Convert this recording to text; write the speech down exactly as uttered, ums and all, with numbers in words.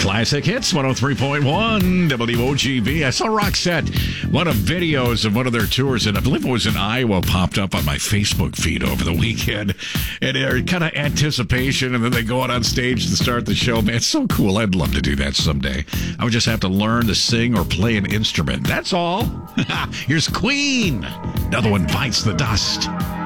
Classic Hits one oh three point one W O G B. I saw Roxette, one of videos of one of their tours, and I believe it was in Iowa, popped up on my Facebook feed over the weekend. And they're kind of anticipation, and then they go out on stage to start the show. Man, it's so cool. I'd love to do that someday. I would just have to learn to sing or play an instrument. That's all. Here's Queen. Another one bites the dust.